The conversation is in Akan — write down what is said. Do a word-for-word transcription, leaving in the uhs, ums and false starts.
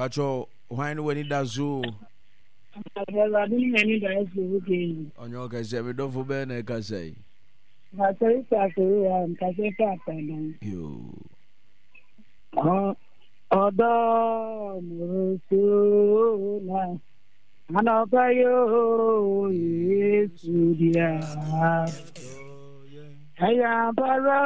Pacho, why no any da zoo? I didn't any guys looking. On your case, we don't for Ben, I can say. I say, I'm Caseta. You. Although Musula, and I'll buy you, yes, dear. I am